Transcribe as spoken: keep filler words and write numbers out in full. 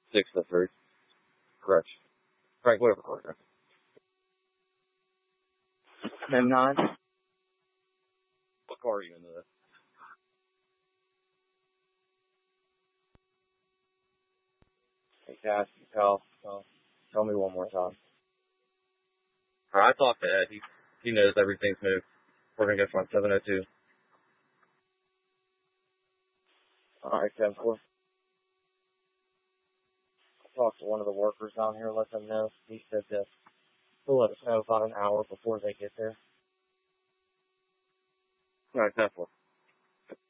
Six to three. Correct. Right, whatever. Correct. M nine. What car are you in this? Hey, Cash, tell, tell, tell me one more time. Alright, I talked to Ed. He, he knows everything's moved. We're going to go front seven oh two. Alright, ten four. I talked to one of the workers down here, let them know. He said that he'll let us know about an hour before they get there. Alright, ten four.